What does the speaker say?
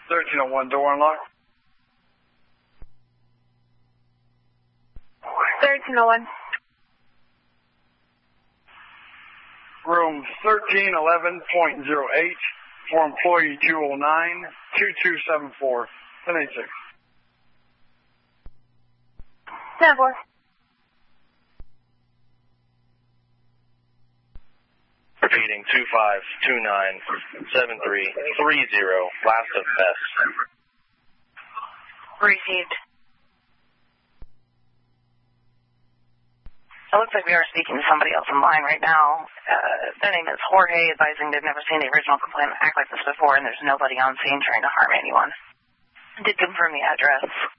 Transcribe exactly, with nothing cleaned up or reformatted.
thirteen oh one, door unlocked. thirteen oh one. Room thirteen eleven point oh eight for employee two oh nine, two two seven four, ten eighty-six. ten four. Repeating, two five two nine seven three three zero, last of best. Received. It looks like we are speaking to somebody else on the line right now. Uh, their name is Jorge, advising they've never seen the original complainant act like this before, and there's nobody on scene trying to harm anyone. Did confirm the address.